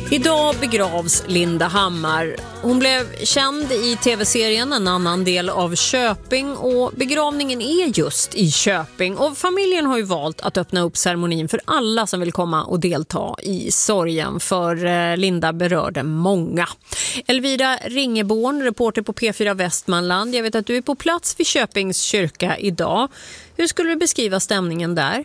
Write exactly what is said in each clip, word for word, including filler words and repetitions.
Idag begravs Linda Hammar. Hon blev känd i tv-serien En annan del av Köping och begravningen är just i Köping. Och familjen har ju valt att öppna upp ceremonin för alla som vill komma och delta i sorgen, för Linda berörde många. Elvira Ringeborn, reporter på P fyra Västmanland. Jag vet att du är på plats vid Köpings kyrka idag. Hur skulle du beskriva stämningen där?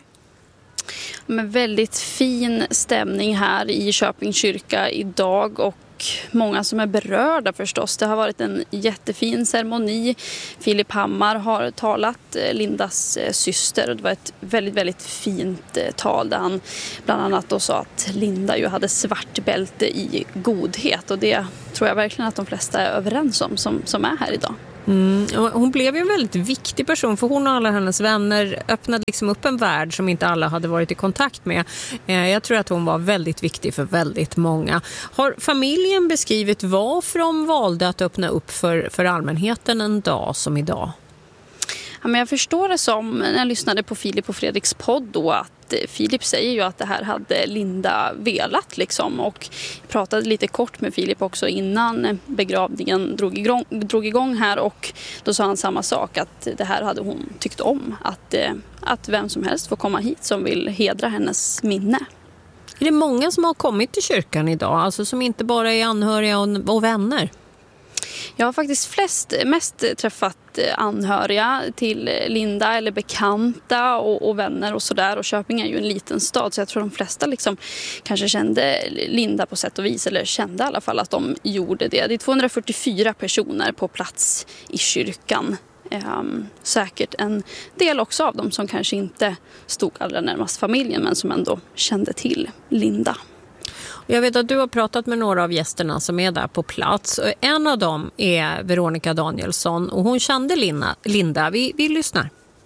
Men väldigt fin stämning här i Köpings kyrka idag och många som är berörda förstås. Det har varit en jättefin ceremoni. Filip Hammar har talat, Lindas syster, och det var ett väldigt, väldigt fint tal där han bland annat då sa att Linda ju hade svart bälte i godhet, och det tror jag verkligen att de flesta är överens om som, som är här idag. Mm. Hon blev ju en väldigt viktig person, för hon och alla hennes vänner öppnade liksom upp en värld som inte alla hade varit i kontakt med. Jag tror att hon var väldigt viktig för väldigt många. Har familjen beskrivit varför de valde att öppna upp för, för allmänheten en dag som idag? Ja, men jag förstår det som, när jag lyssnade på Filip och Fredriks podd då, att Filip säger ju att det här hade Linda velat liksom, och pratade lite kort med Filip också innan begravningen drog igång, drog igång här, och då sa han samma sak, att det här hade hon tyckt om, att, att vem som helst får komma hit som vill hedra hennes minne. Är det många som har kommit till kyrkan idag, alltså som inte bara är anhöriga och, och vänner? Jag har faktiskt flest, mest träffat anhöriga till Linda eller bekanta och, och vänner och sådär. Och Köping är ju en liten stad, så jag tror de flesta liksom kanske kände Linda på sätt och vis, eller kände i alla fall att de gjorde det. Det är tvåhundrafyrtiofyra personer på plats i kyrkan. Um, säkert en del också av dem som kanske inte stod allra närmast familjen, men som ändå kände till Linda. Jag vet att du har pratat med några av gästerna som är där på plats. En av dem är Veronica Danielsson, och hon kände Linda. Linda. Vi, vi lyssnar.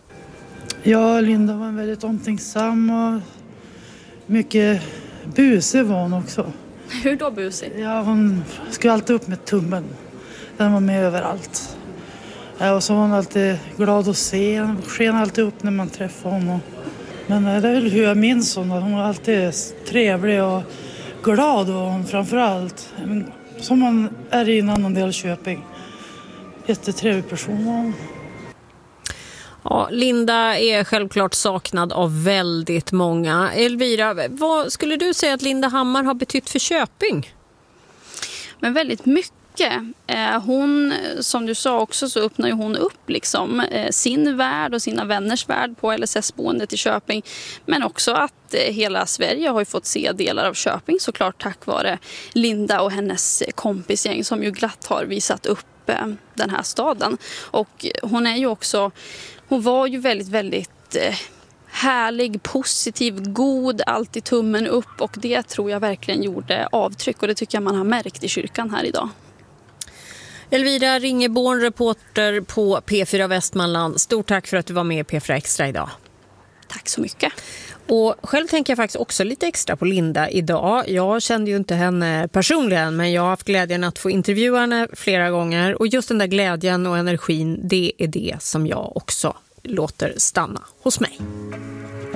Ja, Linda var en väldigt omtänksam och mycket busig var hon också. Hur då busig? Ja, hon skulle alltid upp med tummen. Den var med överallt. Ja, och så var hon alltid glad att se. Hon sken alltid upp när man träffade honom. Men det är väl hur jag minns hon. Hon var alltid trevlig och glad, och hon framförallt. Som man är i en annan del av Köping. Jättetrevlig person. Ja, Linda är självklart saknad av väldigt många. Elvira, vad skulle du säga att Linda Hammar har betytt för Köping? Men väldigt mycket. Hon, som du sa också, så öppnar ju hon upp liksom sin värld och sina vänners värld på L S S-boendet i Köping. Men också att hela Sverige har ju fått se delar av Köping, såklart tack vare Linda och hennes kompisgäng som ju glatt har visat upp den här staden. Och hon är ju också, hon var ju väldigt, väldigt härlig, positiv, god, alltid tummen upp, och det tror jag verkligen gjorde avtryck, och det tycker jag man har märkt i kyrkan här idag. Elvira Ringeborn, reporter på P fyra Västmanland. Stort tack för att du var med i P fyra Extra idag. Tack så mycket. Och själv tänker jag faktiskt också lite extra på Linda idag. Jag kände ju inte henne personligen, men jag har haft glädjen att få intervjua henne flera gånger. Och just den där glädjen och energin, det är det som jag också låter stanna hos mig.